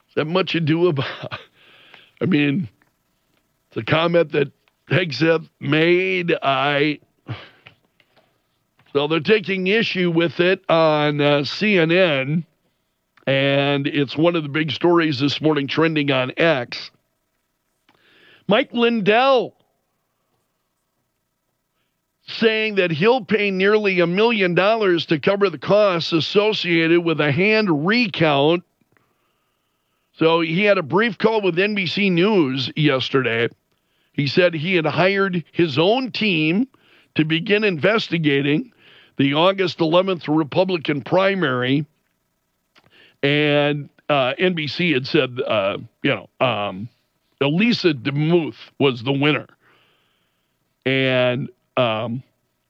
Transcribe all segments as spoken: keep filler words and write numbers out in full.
that much ado about? I mean, it's a comment that Hegseth made. I so they're taking issue with it on uh, C N N, and it's one of the big stories this morning trending on X. Mike Lindell saying that he'll pay nearly a million dollars to cover the costs associated with a hand recount. So he had a brief call with N B C News yesterday. He said he had hired his own team to begin investigating the August eleventh Republican primary. And uh, N B C had said, uh, you know, um, Elisa DeMuth was the winner. And um,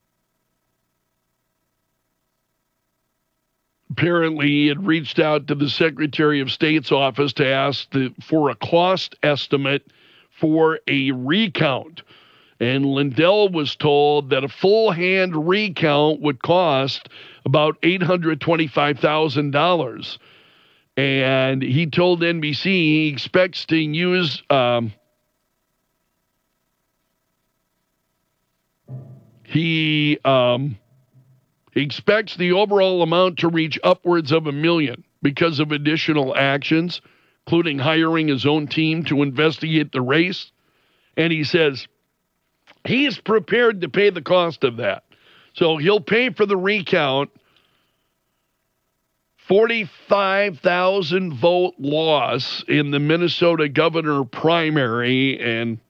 apparently he had reached out to the Secretary of State's office to ask the, for a cost estimate for a recount. And Lindell was told that a full hand recount would cost about eight hundred twenty-five thousand dollars. And he told N B C he expects to use um, he um, he expects the overall amount to reach upwards of a million because of additional actions, including hiring his own team to investigate the race. And he says he's prepared to pay the cost of that. So he'll pay for the recount. forty-five thousand vote loss in the Minnesota governor primary, and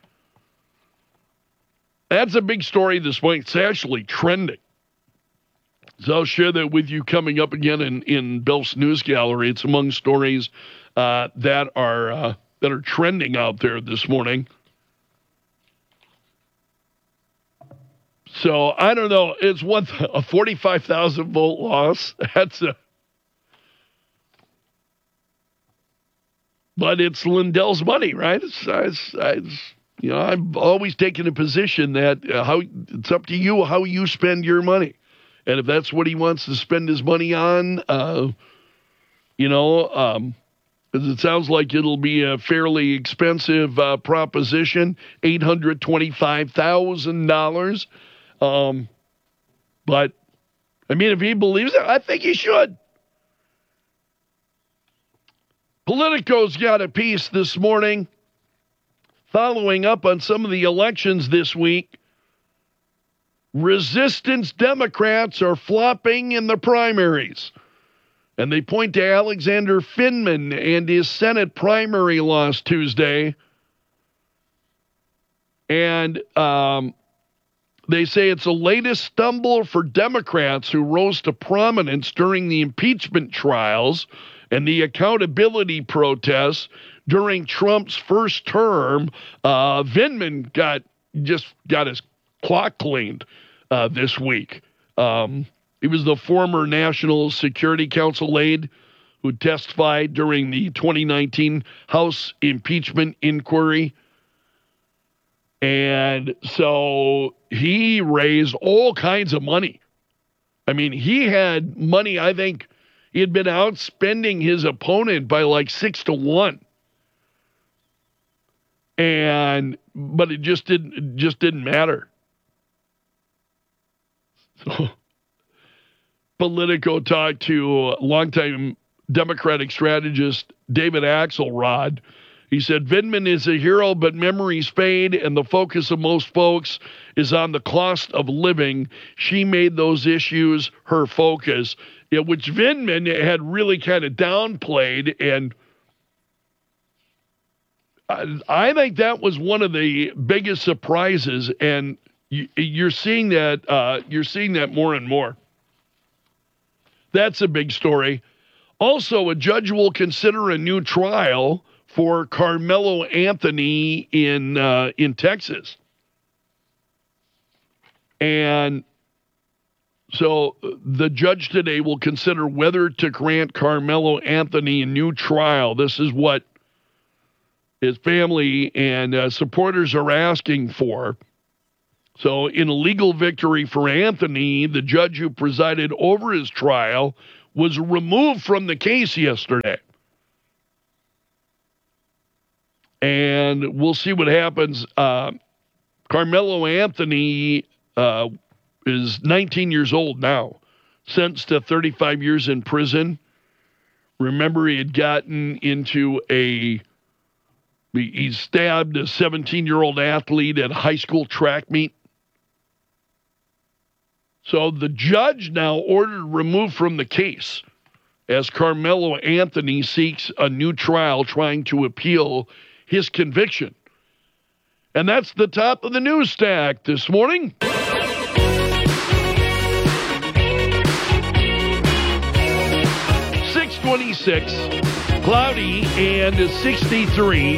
that's a big story this morning. It's actually trending. So I'll share that with you coming up again in, in Bill's News Gallery. It's among stories uh, that are uh, that are trending out there this morning. So I don't know. It's one a forty-five thousand vote loss. That's a But it's Lindell's money, right? It's, it's, it's, you know, I've always taken a position that uh, how it's up to you how you spend your money. And if that's what he wants to spend his money on, uh, you know, um, it sounds like it'll be a fairly expensive uh, proposition, eight hundred twenty-five thousand dollars. Um, but, I mean, if he believes it, I think he should. Politico's got a piece this morning following up on some of the elections this week. Resistance Democrats are flopping in the primaries. And they point to Alexander Finman and his Senate primary loss Tuesday. And um, they say it's the latest stumble for Democrats who rose to prominence during the impeachment trials and the accountability protests during Trump's first term. Uh, Vindman got just got his clock cleaned uh, this week. Um, he was the former National Security Council aide who testified during the twenty nineteen House impeachment inquiry. And so he raised all kinds of money. I mean, he had money, I think, he had been outspending his opponent by like six to one. And, but it just didn't, it just didn't matter. So, Politico talked to longtime Democratic strategist David Axelrod. He said, Vindman is a hero, but memories fade, and the focus of most folks is on the cost of living. She made those issues her focus, yeah, which Vindman had really kind of downplayed, and I, I think that was one of the biggest surprises, and you, you're seeing that uh, you're seeing that more and more. That's a big story. Also, a judge will consider a new trial for Carmelo Anthony in uh, in Texas. And so the judge today will consider whether to grant Carmelo Anthony a new trial. This is what his family and uh, supporters are asking for. So in a legal victory for Anthony, the judge who presided over his trial was removed from the case yesterday. and we'll see what happens. Uh, Carmelo Anthony uh, is nineteen years old now, sentenced to thirty-five years in prison. Remember, he had gotten into a, he stabbed a seventeen-year-old athlete at a high school track meet. So the judge now ordered removed from the case as Carmelo Anthony seeks a new trial trying to appeal his conviction. And that's the top of the news stack this morning. six twenty-six, cloudy and sixty-three.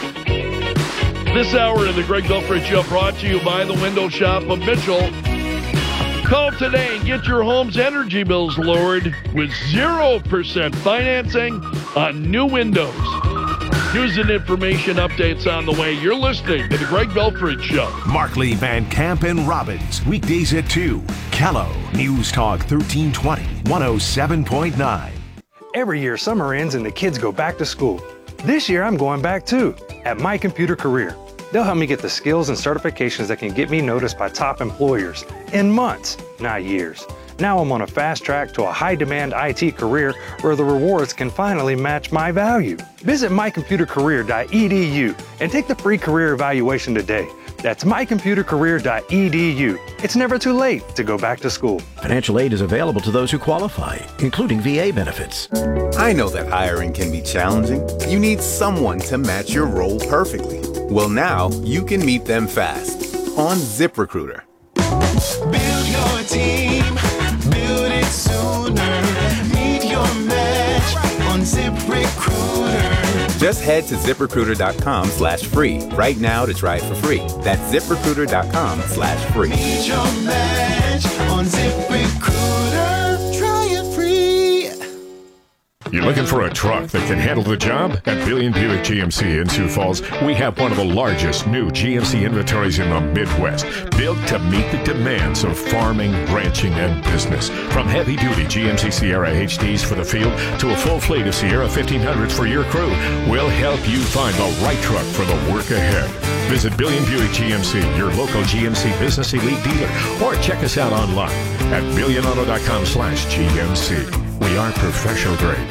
This hour of the Greg Belfrage Show brought to you by the Window Shop of Mitchell. Call today and get your home's energy bills lowered with zero percent financing on new windows. News and information updates on the way. You're listening to the Greg Belfrage Show. Markley, Van Camp, and Robbins. Weekdays at two. Callow. News Talk thirteen twenty, one oh seven point nine. Every year, summer ends and the kids go back to school. This year, I'm going back too, at My Computer Career. They'll help me get the skills and certifications that can get me noticed by top employers in months, not years. Now I'm on a fast track to a high-demand I T career where the rewards can finally match my value. Visit my computer career dot e d u and take the free career evaluation today. That's my computer career dot e d u. It's never too late to go back to school. Financial aid is available to those who qualify, including V A benefits. I know that hiring can be challenging. You need someone to match your role perfectly. Well, now you can meet them fast on ZipRecruiter. Build your team, build it sooner. Meet your match on ZipRecruiter. Just head to ZipRecruiter.com slash free right now to try it for free. That's ZipRecruiter.com slash free. Meet your match on ZipRecruiter. Try it free. You're looking for a truck that can handle the job? At Billion Buick G M C in Sioux Falls, we have one of the largest new G M C inventories in the Midwest, built to meet the demands of farming, ranching, and business. From heavy-duty G M C Sierra H Ds for the field to a full fleet of Sierra fifteen hundreds for your crew, we'll help you find the right truck for the work ahead. Visit Billion Buick G M C, your local G M C Business Elite dealer, or check us out online at billion auto dot com slash G M C. We are professional grade.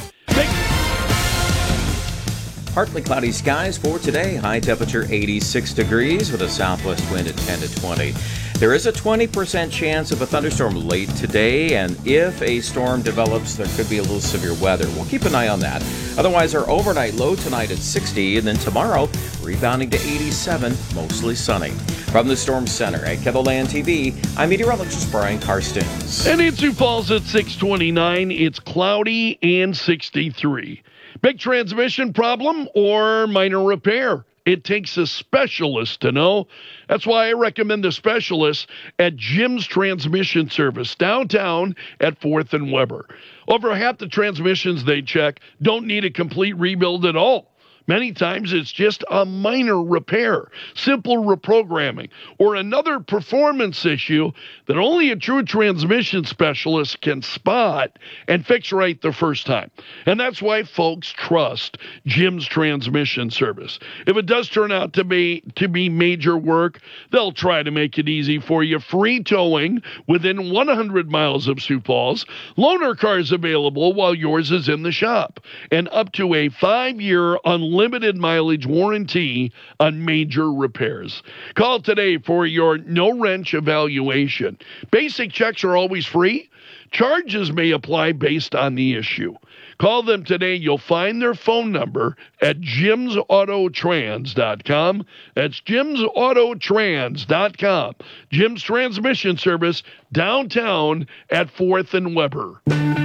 Partly cloudy skies for today. High temperature eighty-six degrees with a southwest wind at ten to twenty. There is a twenty percent chance of a thunderstorm late today, and if a storm develops, there could be a little severe weather. We'll keep an eye on that. Otherwise, our overnight low tonight at sixty, and then tomorrow rebounding to eighty-seven, mostly sunny. From the Storm Center at Kettleland T V, I'm meteorologist Brian Karstens. And in Sioux Falls at six twenty-nine, it's cloudy and sixty-three. Big transmission problem or minor repair? It takes a specialist to know. That's why I recommend the specialists at Jim's Transmission Service downtown at fourth and Weber. Over half the transmissions they check don't need a complete rebuild at all. Many times it's just a minor repair, simple reprogramming, or another performance issue that only a true transmission specialist can spot and fix right the first time. And that's why folks trust Jim's Transmission Service. If it does turn out to be to be major work, they'll try to make it easy for you. Free towing within one hundred miles of Sioux Falls. Loaner cars available while yours is in the shop. And up to a five-year unlimited Limited mileage warranty on major repairs. Call today for your no-wrench evaluation. Basic checks are always free. Charges may apply based on the issue. Call them today. You'll find their phone number at jims auto trans dot com. That's jims auto trans dot com. Jim's Transmission Service, downtown at fourth and Weber.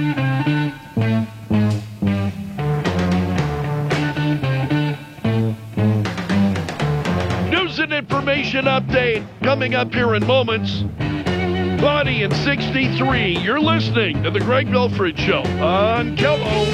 An information update coming up here in moments. Cloudy and sixty-three. You're listening to the Greg Belfrage Show on Kello.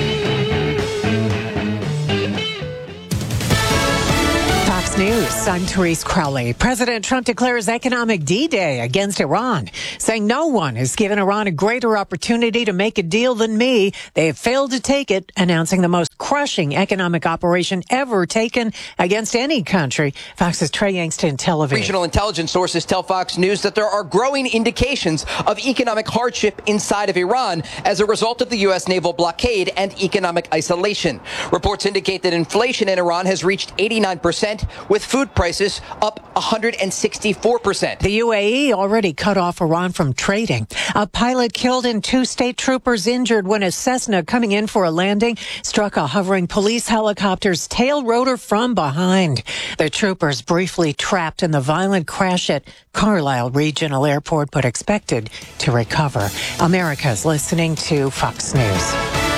Fox News, I'm Therese Crowley. President Trump declares economic D-Day against Iran, saying no one has given Iran a greater opportunity to make a deal than me. They have failed to take it, announcing the most crushing economic operation ever taken against any country. Fox's Trey Yangston, Tel Aviv. Regional intelligence sources tell Fox News that there are growing indications of economic hardship inside of Iran as a result of the U S naval blockade and economic isolation. Reports indicate that inflation in Iran has reached eighty-nine percent, with food prices up one hundred sixty-four percent. The U A E already cut off Iran from trading. A pilot killed and two state troopers injured when a Cessna coming in for a landing struck a hovering police helicopter's tail rotor from behind. The troopers briefly trapped in the violent crash at Carlisle Regional Airport, but expected to recover. America's listening to Fox News.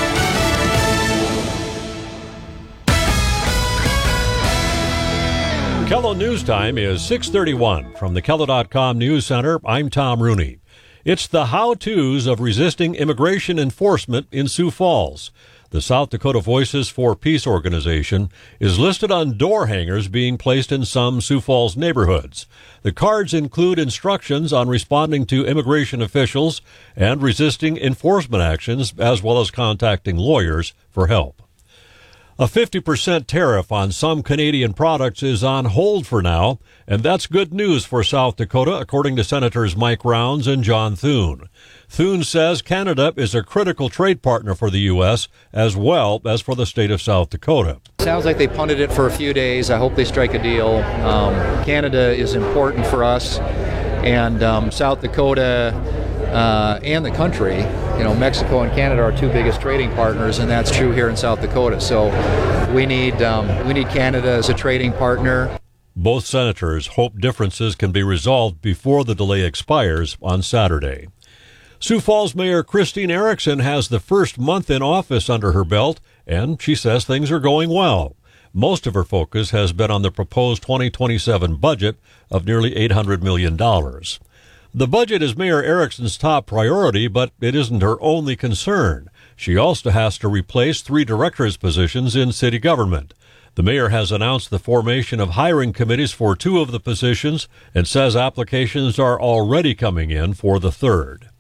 Kello News Time is six thirty-one. From the Kello dot com News Center, I'm Tom Rooney. It's the how-tos of resisting immigration enforcement in Sioux Falls. The South Dakota Voices for Peace organization is listed on door hangers being placed in some Sioux Falls neighborhoods. The cards include instructions on responding to immigration officials and resisting enforcement actions, as well as contacting lawyers for help. A fifty percent tariff on some Canadian products is on hold for now, and that's good news for South Dakota, according to Senators Mike Rounds and John Thune. Thune says Canada is a critical trade partner for the U S as well as for the state of South Dakota. Sounds like they punted it for a few days. I hope they strike a deal. Um, Canada is important for us, and um, South Dakota uh, and the country. You know, Mexico and Canada are our two biggest trading partners, and that's true here in South Dakota. So we need um, we need Canada as a trading partner. Both senators hope differences can be resolved before the delay expires on Saturday. Sioux Falls Mayor Christine Erickson has the first month in office under her belt, and she says things are going well. Most of her focus has been on the proposed twenty twenty-seven budget of nearly eight hundred million dollars. The budget is Mayor Erickson's top priority, but it isn't her only concern. She also has to replace three directors' positions in city government. The mayor has announced the formation of hiring committees for two of the positions and says applications are already coming in for the third.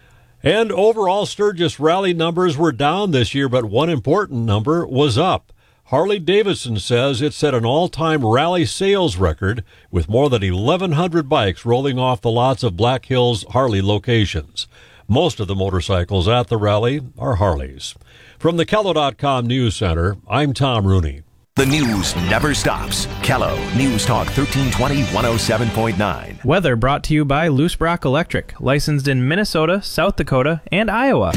And overall Sturgis rally numbers were down this year, but one important number was up. Harley-Davidson says it set an all-time rally sales record with more than eleven hundred bikes rolling off the lots of Black Hills Harley locations. Most of the motorcycles at the rally are Harleys. From the Kello dot com News Center, I'm Tom Rooney. The news never stops. Kello News Talk thirteen twenty, one oh seven point nine. Weather brought to you by Loose Brock Electric, licensed in Minnesota, South Dakota, and Iowa.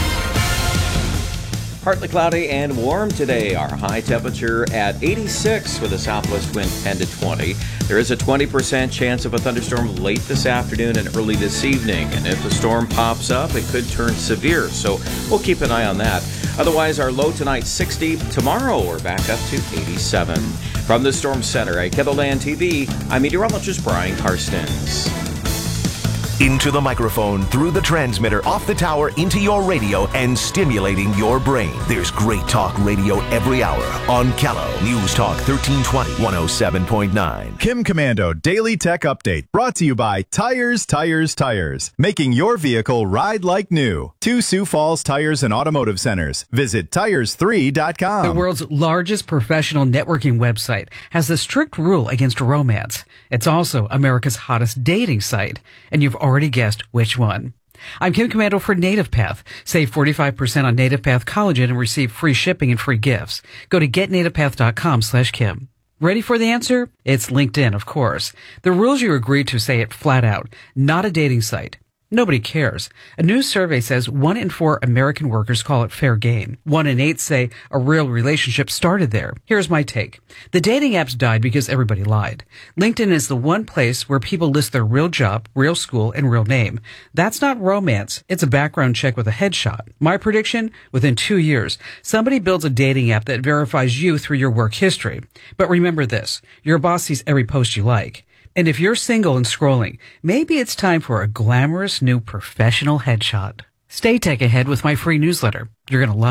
Partly cloudy and warm today. Our high temperature at eighty-six with a southwest wind ten to twenty. There is a twenty percent chance of a thunderstorm late this afternoon and early this evening. And if the storm pops up, it could turn severe. So we'll keep an eye on that. Otherwise, our low tonight sixty. Tomorrow, we're back up to eighty-seven. From the Storm Center at KELOLAND T V, I'm meteorologist Brian Karstens. Into the microphone, through the transmitter, off the tower, into your radio, and stimulating your brain. There's great talk radio every hour on Kello News Talk thirteen twenty, one oh seven point nine. Kim Commando Daily Tech Update, brought to you by Tires, Tires, Tires, making your vehicle ride like new. Two Sioux Falls Tires and Automotive Centers. Visit tires three dot com. The world's largest professional networking website has a strict rule against romance. It's also America's hottest dating site, and you've already guessed which one. I'm Kim Commando for NativePath. Save forty-five percent on NativePath collagen and receive free shipping and free gifts. Go to get native path dot com slash Kim. Ready for the answer? It's LinkedIn, of course. The rules you agree to say it flat out. Not a dating site. Nobody cares. A new survey says one in four American workers call it fair game. One in eight say a real relationship started there. Here's my take. The dating apps died because everybody lied. LinkedIn is the one place where people list their real job, real school, and real name. That's not romance. It's a background check with a headshot. My prediction? Within two years, somebody builds a dating app that verifies you through your work history. But remember this. Your boss sees every post you like. And if you're single and scrolling, maybe it's time for a glamorous new professional headshot. Stay tech ahead with my free newsletter. You're going to love it.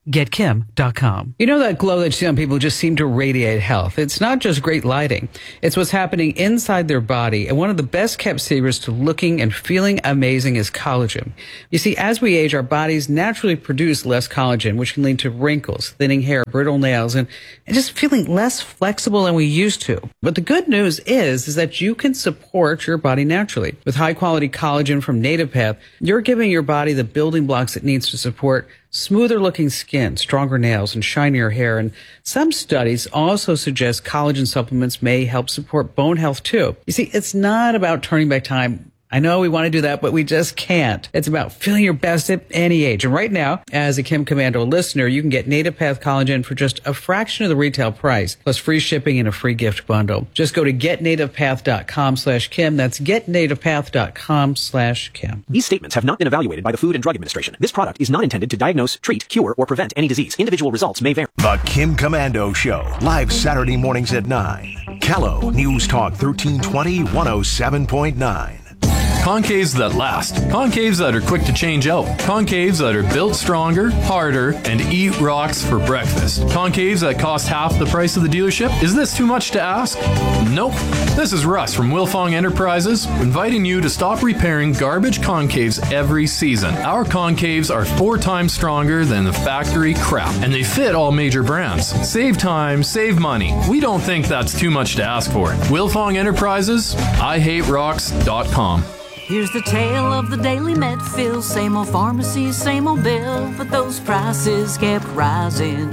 get kim dot com. You know that glow that you see on people who just seem to radiate health? It's not just great lighting. It's what's happening inside their body. And one of the best kept secrets to looking and feeling amazing is collagen. You see, as we age, our bodies naturally produce less collagen, which can lead to wrinkles, thinning hair, brittle nails, and, and just feeling less flexible than we used to. But the good news is, is that you can support your body naturally. With high quality collagen from Native Path, you're giving your body the building blocks it needs to support smoother looking skin, stronger nails, and shinier hair. And some studies also suggest collagen supplements may help support bone health too. You see, it's not about turning back time. I know we want to do that, but we just can't. It's about feeling your best at any age. And right now, as a Kim Komando listener, you can get Native Path Collagen for just a fraction of the retail price, plus free shipping and a free gift bundle. Just go to getnativepath.com slash Kim. That's getnativepath.com slash Kim. These statements have not been evaluated by the Food and Drug Administration. This product is not intended to diagnose, treat, cure, or prevent any disease. Individual results may vary. The Kim Komando Show, live Saturday mornings at nine. Callow, News Talk thirteen twenty, one oh seven point nine. Concaves that last. Concaves that are quick to change out. Concaves that are built stronger, harder, and eat rocks for breakfast. Concaves that cost half the price of the dealership. Is this too much to ask? Nope. This is Russ from Wilfong Enterprises, inviting you to stop repairing garbage concaves every season. Our concaves are four times stronger than the factory crap, and they fit all major brands. Save time, save money. We don't think that's too much to ask for. Wilfong Enterprises, I hate rocks dot com. Here's the tale of the daily Medfill. Same old pharmacy, same old bill, but those prices kept rising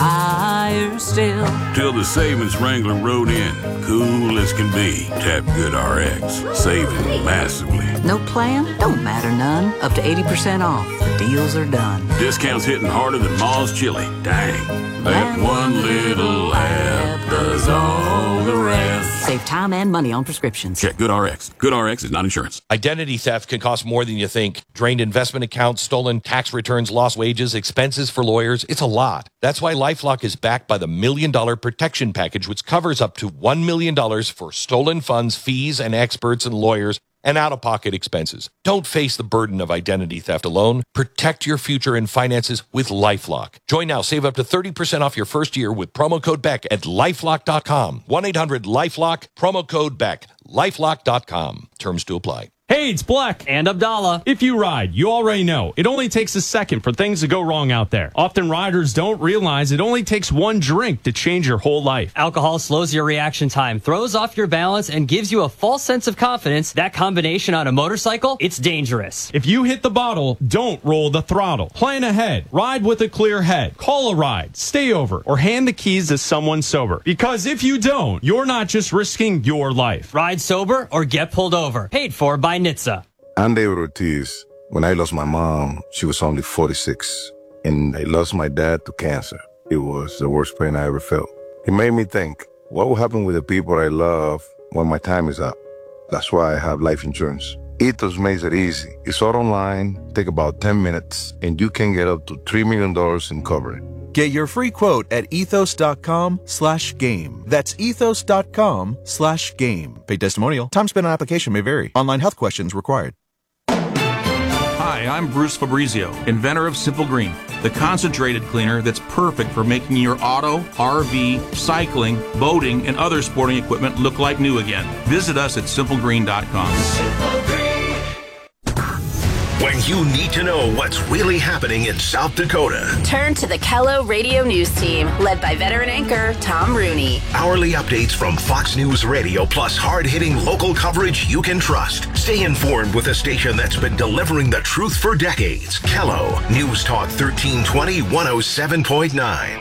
higher still. Till the savings wrangler rode in, cool as can be. Tap Good R X, saving massively. No plan? Don't matter none. Up to eighty percent off. The deals are done. Discounts hitting harder than Ma's chili. Dang, that one little app does all the rest. Save time and money on prescriptions. Check Good R X. Good R X is not insurance. Identity theft can cost more than you think. Drained investment accounts, stolen tax returns, lost wages, expenses for lawyers. It's a lot. That's why LifeLock is backed by the Million Dollar Protection Package, which covers up to one million dollars for stolen funds, fees, and experts and lawyers, and out-of-pocket expenses. Don't face the burden of identity theft alone. Protect your future and finances with LifeLock. Join now. Save up to thirty percent off your first year with promo code Beck at lifelock dot com. one eight hundred LifeLock, promo code Beck. lifelock dot com. Terms to apply. Hey, it's Black and Abdallah. If you ride, you already know it only takes a second for things to go wrong out there. Often riders don't realize it only takes one drink to change your whole life. Alcohol slows your reaction time, throws off your balance, and gives you a false sense of confidence. That combination on a motorcycle, it's dangerous. If you hit the bottle, don't roll the throttle. Plan ahead. Ride with a clear head. Call a ride, stay over, or hand the keys to someone sober. Because if you don't, you're not just risking your life. Ride sober or get pulled over. Paid for by N H T S A. I'm David Ortiz. When I lost my mom, she was only forty-six, and I lost my dad to cancer. It was the worst pain I ever felt. It made me think, what will happen with the people I love when my time is up? That's why I have life insurance. Ethos makes it easy. It's all online, take about ten minutes, and you can get up to three million dollars in coverage. Get your free quote at ethos.com slash game. That's ethos.com slash game. Paid testimonial. Time spent on application may vary. Online health questions required. Hi, I'm Bruce Fabrizio, inventor of Simple Green, the concentrated cleaner that's perfect for making your auto, R V, cycling, boating, and other sporting equipment look like new again. Visit us at simple green dot com. Simple Green. When you need to know what's really happening in South Dakota. Turn to the Kello Radio News Team, led by veteran anchor Tom Rooney. Hourly updates from Fox News Radio, plus hard-hitting local coverage you can trust. Stay informed with a station that's been delivering the truth for decades. Kello, News Talk thirteen twenty, one oh seven point nine.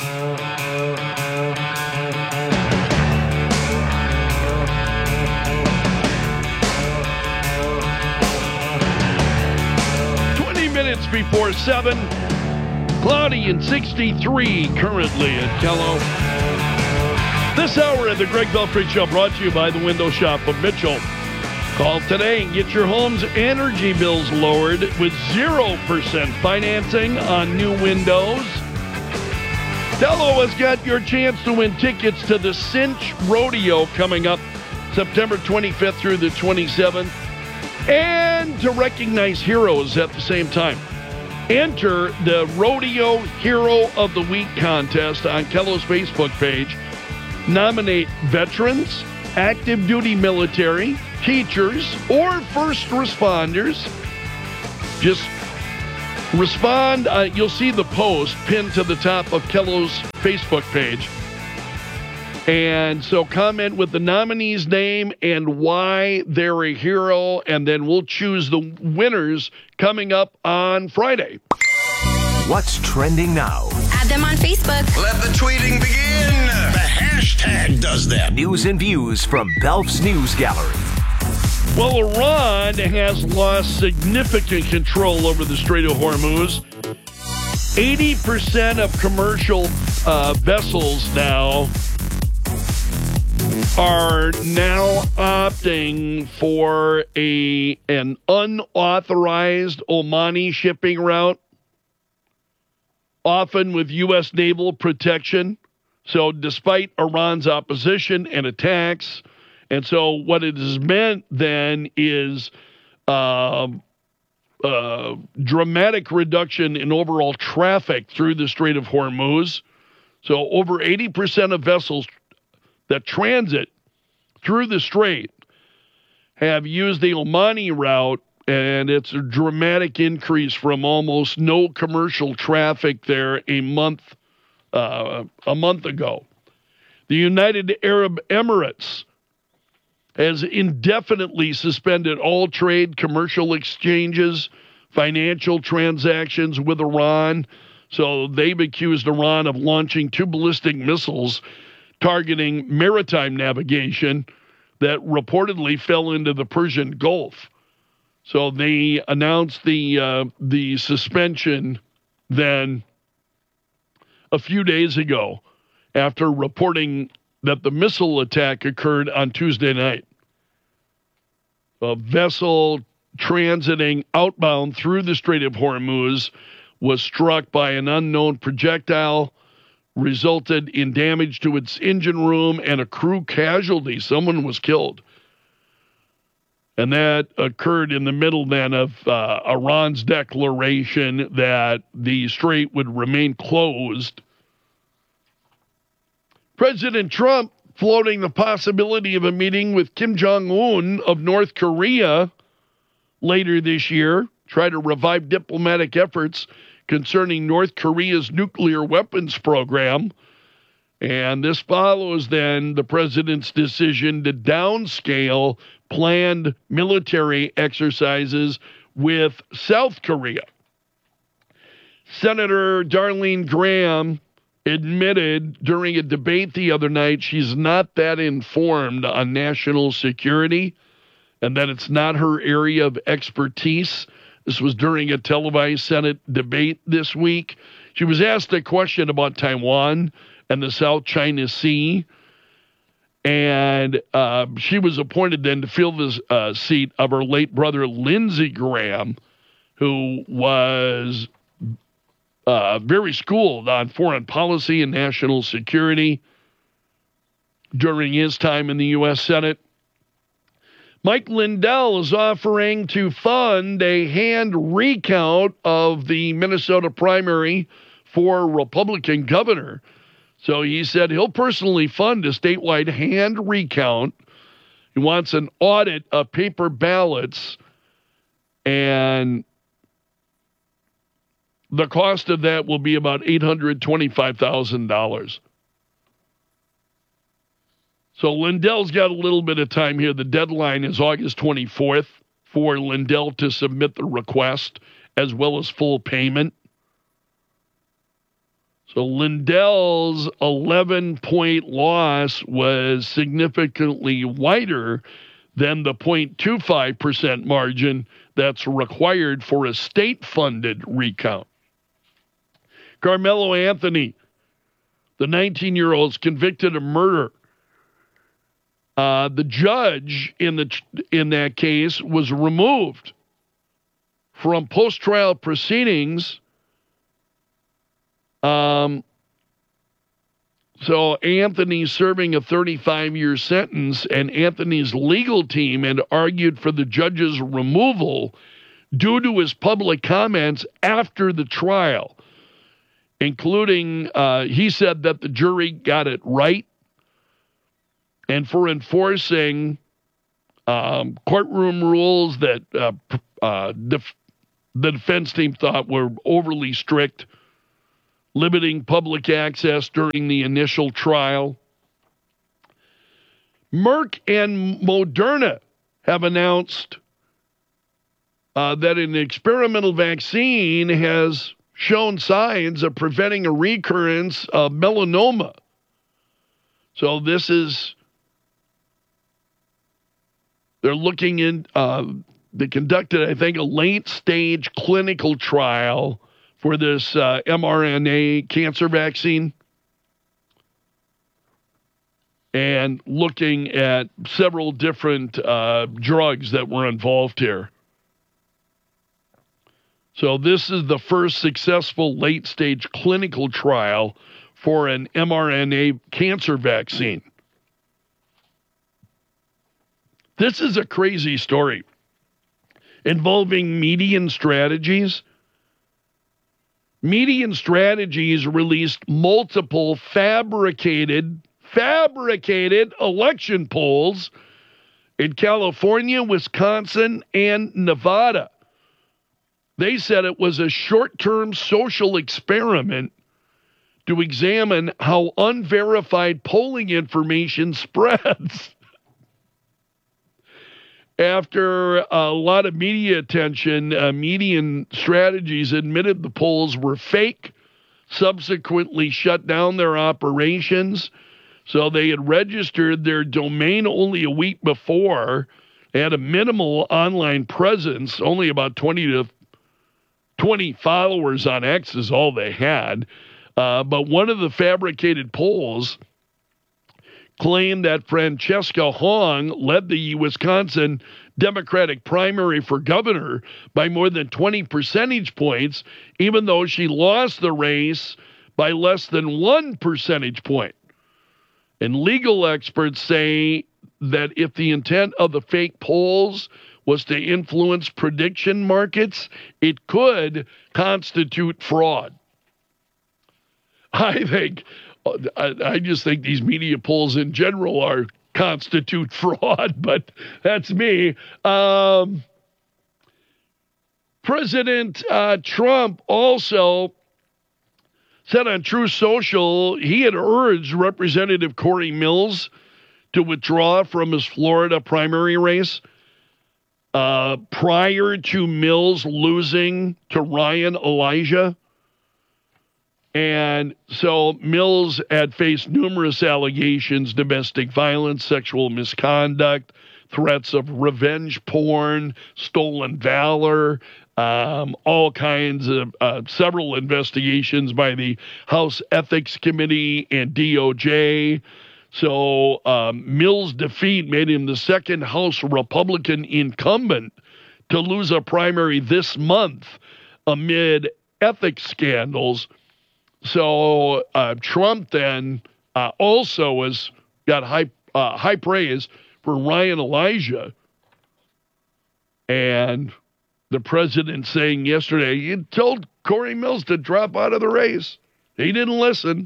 Minutes before seven, cloudy and sixty-three currently at Kello. This hour of the Greg Belfry Show brought to you by the Window Shop of Mitchell. Call today and get your home's energy bills lowered with zero percent financing on new windows. Dello has got your chance to win tickets to the Cinch Rodeo coming up September twenty-fifth through the twenty-seventh. And to recognize heroes at the same time. Enter the Rodeo Hero of the Week contest on Kello's Facebook page. Nominate veterans, active duty military, teachers, or first responders. Just respond. Uh, you'll see the post pinned to the top of Kello's Facebook page. And so comment with the nominee's name and why they're a hero, and then we'll choose the winners coming up on Friday. What's trending now? Add them on Facebook. Let the tweeting begin. The hashtag does that. News and views from Belf's News Gallery. Well, Iran has lost significant control over the Strait of Hormuz. eighty percent of commercial uh, vessels now are now opting for a an unauthorized Omani shipping route, often with U S naval protection. So despite Iran's opposition and attacks, and so what it has meant then is uh, uh, dramatic reduction in overall traffic through the Strait of Hormuz. So over eighty percent of vessels that transit through the strait have used the Omani route, and it's a dramatic increase from almost no commercial traffic there a month uh, a month ago. The United Arab Emirates has indefinitely suspended all trade, commercial exchanges, financial transactions with Iran. So they've accused Iran of launching two ballistic missiles targeting maritime navigation that reportedly fell into the Persian Gulf. So they announced the uh, the suspension then a few days ago after reporting that the missile attack occurred on Tuesday night. A vessel transiting outbound through the Strait of Hormuz was struck by an unknown projectile, resulted in damage to its engine room and a crew casualty. Someone was killed. And that occurred in the middle then of uh, Iran's declaration that the strait would remain closed. President Trump floating the possibility of a meeting with Kim Jong-un of North Korea later this year, try to revive diplomatic efforts concerning North Korea's nuclear weapons program. And this follows then the president's decision to downscale planned military exercises with South Korea. Senator Darlene Graham admitted during a debate the other night she's not that informed on national security and that it's not her area of expertise. This was during a televised Senate debate this week. She was asked a question about Taiwan and the South China Sea, and uh, she was appointed then to fill the uh, seat of her late brother, Lindsey Graham, who was uh, very schooled on foreign policy and national security during his time in the U S Senate. Mike Lindell is offering to fund a hand recount of the Minnesota primary for Republican governor. So he said he'll personally fund a statewide hand recount. He wants an audit of paper ballots, and the cost of that will be about eight hundred twenty-five thousand dollars. So Lindell's got a little bit of time here. The deadline is August twenty-fourth for Lindell to submit the request as well as full payment. So Lindell's eleven-point loss was significantly wider than the zero point two five percent margin that's required for a state-funded recount. Carmelo Anthony, the nineteen-year-old, is convicted of murder. Uh, the judge in the in that case was removed from post-trial proceedings. Um, so Anthony's serving a thirty-five-year sentence, and Anthony's legal team had argued for the judge's removal due to his public comments after the trial, including uh, he said that the jury got it right and for enforcing um, courtroom rules that uh, uh, def- the defense team thought were overly strict, limiting public access during the initial trial. Merck and Moderna have announced uh, that an experimental vaccine has shown signs of preventing a recurrence of melanoma. So this is, they're looking in, uh, they conducted, I think, a late-stage clinical trial for this uh, mRNA cancer vaccine and looking at several different uh, drugs that were involved here. So this is the first successful late-stage clinical trial for an mRNA cancer vaccine. This is a crazy story involving Median Strategies. Median Strategies released multiple fabricated, fabricated election polls in California, Wisconsin, and Nevada. They said it was a short-term social experiment to examine how unverified polling information spreads. After a lot of media attention, uh, Median Strategies admitted the polls were fake, subsequently shut down their operations. So they had registered their domain only a week before. They had a minimal online presence, only about twenty to twenty followers on X is all they had. Uh, but one of the fabricated polls claimed that Francesca Hong led the Wisconsin Democratic primary for governor by more than twenty percentage points, even though she lost the race by less than one percentage point. And legal experts say that if the intent of the fake polls was to influence prediction markets, it could constitute fraud. I think, I, I just think these media polls in general are constitute fraud, but that's me. Um, President uh, Trump also said on Truth Social he had urged Representative Corey Mills to withdraw from his Florida primary race. Uh, prior to Mills losing to Ryan Elijah. And so Mills had faced numerous allegations, domestic violence, sexual misconduct, threats of revenge porn, stolen valor, um, all kinds of uh, several investigations by the House Ethics Committee and D O J. So um, Mills' defeat made him the second House Republican incumbent to lose a primary this month amid ethics scandals. So uh, Trump then uh, also has got high uh, high praise for Ryan Elijah. And the president saying yesterday, you told Corey Mills to drop out of the race. He didn't listen.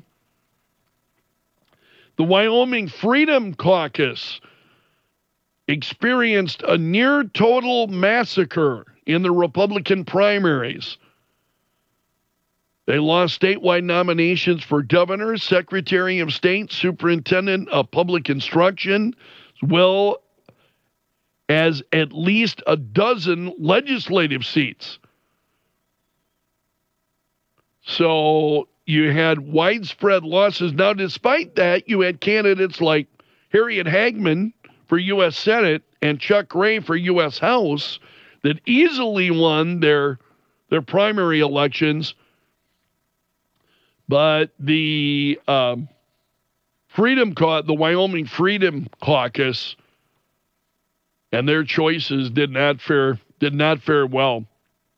The Wyoming Freedom Caucus experienced a near total massacre in the Republican primaries. They lost statewide nominations for governor, secretary of state, superintendent of public instruction, as well as at least a dozen legislative seats. So you had widespread losses. Now, despite that, you had candidates like Harriet Hagman for U S Senate and Chuck Gray for U S House that easily won their, their primary elections. But the um, Freedom the Wyoming Freedom Caucus and their choices did not fare did not fare well.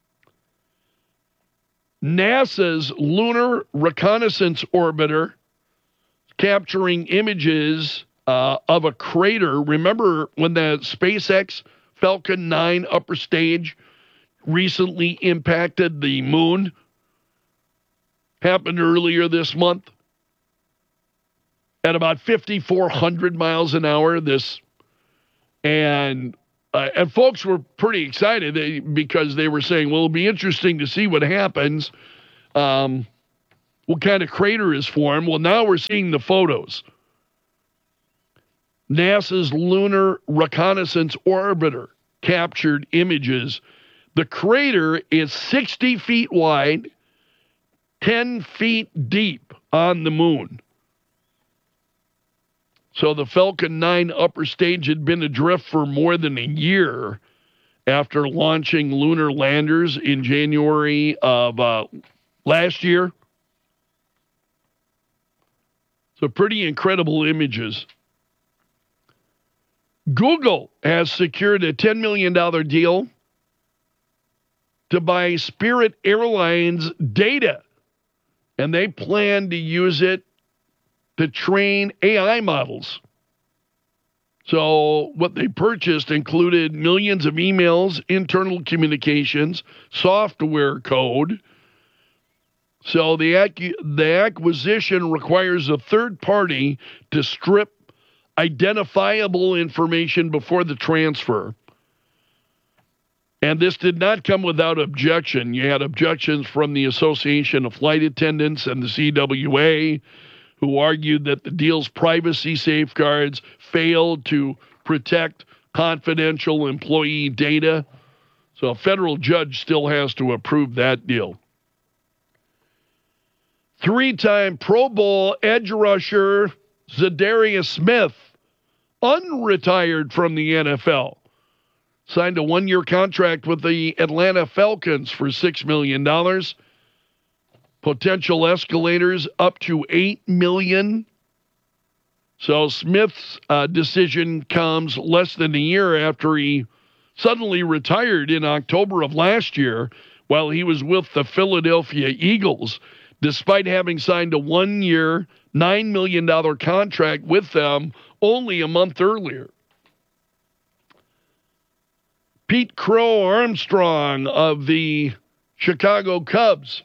NASA's Lunar Reconnaissance Orbiter capturing images uh, of a crater. Remember when the SpaceX Falcon nine upper stage recently impacted the moon. Happened earlier this month. At about fifty-four hundred miles an hour, this, and uh, and folks were pretty excited they, because they were saying, well, it'll be interesting to see what happens, um, what kind of crater is formed. Well, now we're seeing the photos. NASA's Lunar Reconnaissance Orbiter captured images. The crater is sixty feet wide, ten feet deep on the moon. So the Falcon nine upper stage had been adrift for more than a year after launching lunar landers in January of uh, last year. So pretty incredible images. Google has secured a ten million dollars deal to buy Spirit Airlines data, and they plan to use it to train A I models. So what they purchased included millions of emails, internal communications, software code. So the, ac- the acquisition requires a third party to strip identifiable information before the transfer. And this did not come without objection. You had objections from the Association of Flight Attendants and the C W A, who argued that the deal's privacy safeguards failed to protect confidential employee data. So a federal judge still has to approve that deal. Three-time Pro Bowl edge rusher Zadarius Smith, unretired from the N F L, signed a one-year contract with the Atlanta Falcons for six million dollars. Potential escalators up to eight million dollars. So Smith's uh, decision comes less than a year after he suddenly retired in October of last year while he was with the Philadelphia Eagles, despite having signed a one-year, nine million dollars contract with them only a month earlier. Pete Crow Armstrong of the Chicago Cubs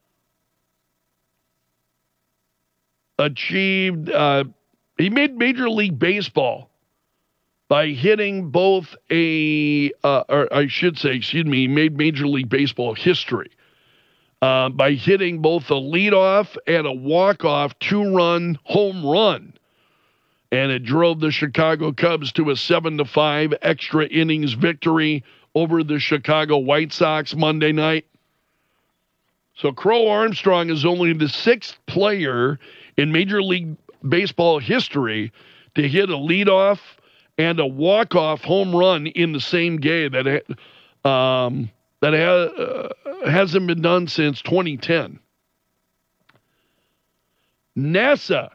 achieved, uh, he made Major League Baseball by hitting both a, uh, or I should say, excuse me, he made Major League Baseball history uh, by hitting both a leadoff and a walk-off two-run home run. And it drove the Chicago Cubs to a seven to five extra innings victory over the Chicago White Sox Monday night. So Crow Armstrong is only the sixth player in Major League Baseball history to hit a leadoff and a walk-off home run in the same game. That um, that ha- uh, hasn't been done since twenty ten. NASA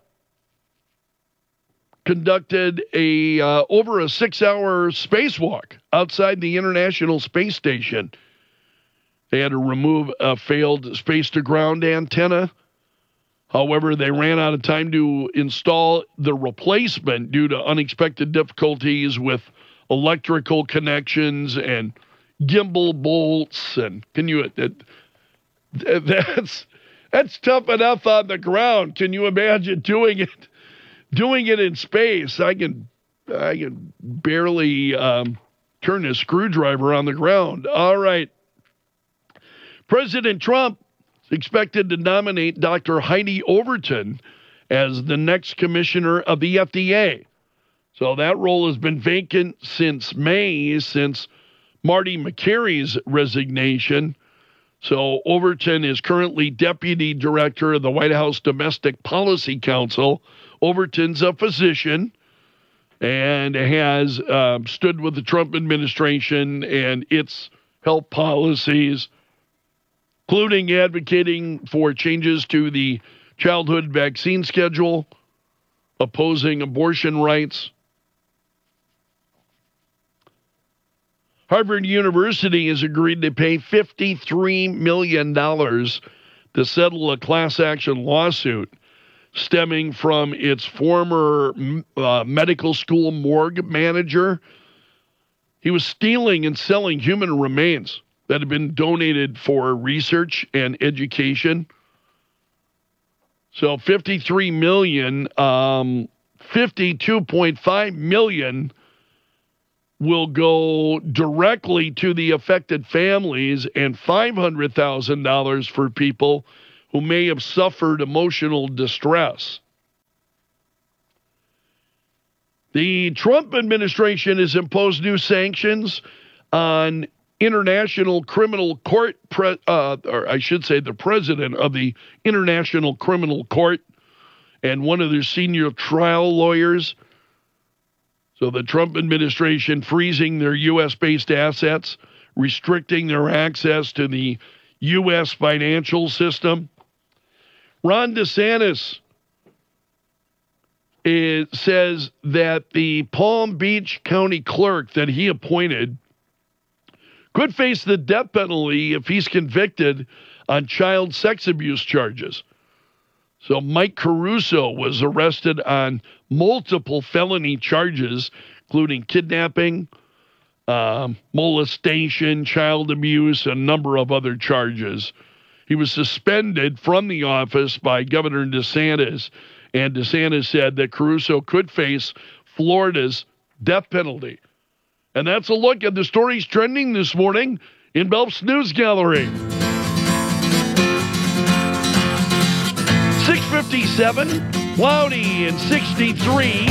conducted a uh, over a six-hour spacewalk outside the International Space Station. They had to remove a failed space-to-ground antenna. However, they ran out of time to install the replacement due to unexpected difficulties with electrical connections and gimbal bolts. And can you? It, that's that's tough enough on the ground. Can you imagine doing it? Doing it in space? I can, I can barely um, turn a screwdriver on the ground. All right. President Trump is expected to nominate Doctor Heidi Overton as the next commissioner of the F D A. So that role has been vacant since May, since Marty McCary's resignation. So Overton is currently deputy director of the White House Domestic Policy Council. Overton's a physician and has uh, stood with the Trump administration and its health policies, including advocating for changes to the childhood vaccine schedule, opposing abortion rights. Harvard University has agreed to pay fifty-three million dollars to settle a class action lawsuit stemming from its former uh, medical school morgue manager. He was stealing and selling human remains. that have been donated for research and education. So fifty-three million, um, fifty-two point five million will go directly to the affected families, and five hundred thousand dollars for people who may have suffered emotional distress. The Trump administration has imposed new sanctions on International Criminal Court, pre, uh, or I should say the president of the International Criminal Court and one of their senior trial lawyers. So the Trump administration freezing their U S-based assets, restricting their access to the U S financial system. Ron DeSantis is, says that the Palm Beach County clerk that he appointed could face the death penalty if he's convicted on child sex abuse charges. So Mike Caruso was arrested on multiple felony charges, including kidnapping, um, molestation, child abuse, and a number of other charges. He was suspended from the office by Governor DeSantis, and DeSantis said that Caruso could face Florida's death penalty. And that's a look at the stories trending this morning in Belp's News Gallery. six fifty-seven, cloudy and sixty-three.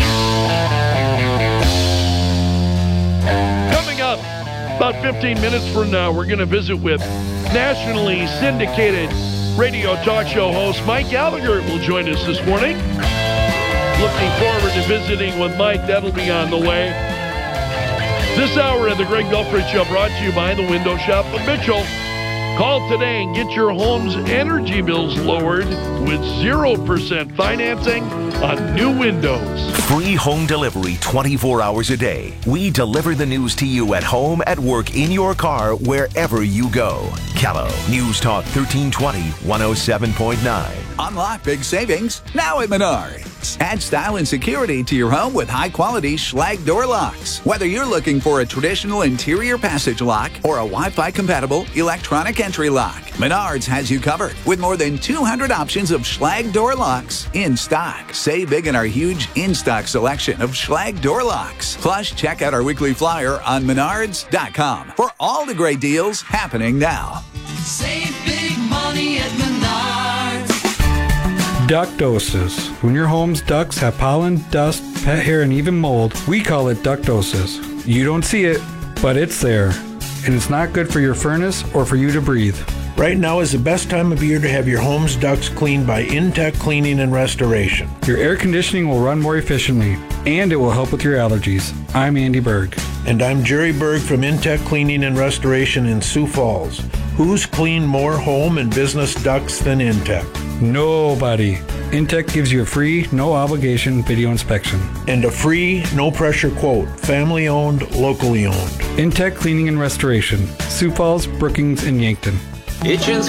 Coming up about fifteen minutes from now, we're going to visit with nationally syndicated radio talk show host Mike Gallagher will join us this morning. Looking forward to visiting with Mike. That'll be on the way. This hour of the Greg Belfrage Show brought to you by the Window Shop of Mitchell. Call today and get your home's energy bills lowered with zero percent financing on new windows. Free home delivery twenty-four hours a day. We deliver the news to you at home, at work, in your car, wherever you go. Callow, News Talk thirteen twenty, one oh seven point nine. Unlock big savings now at Menards. Add style and security to your home with high-quality Schlage door locks. Whether you're looking for a traditional interior passage lock or a Wi-Fi compatible electronic entry lock, Menards has you covered with more than two hundred options of Schlage door locks in stock. Save big in our huge in-stock selection of Schlage door locks. Plus, check out our weekly flyer on menards dot com for all the great deals happening now. Save big money at Menards. Ductosis. When your home's ducts have pollen, dust, pet hair, and even mold, we call it ductosis. You don't see it, but it's there. And it's not good for your furnace or for you to breathe. Right now is the best time of year to have your home's ducts cleaned by Intech Cleaning and Restoration. Your air conditioning will run more efficiently, and it will help with your allergies. I'm Andy Berg. And I'm Jerry Berg from Intech Cleaning and Restoration in Sioux Falls. Who's cleaned more home and business ducts than Intech? Nobody. Intech gives you a free, no obligation video inspection. And a free, no pressure quote. Family owned, locally owned. Intech Cleaning and Restoration. Sioux Falls, Brookings, and Yankton. Hitchens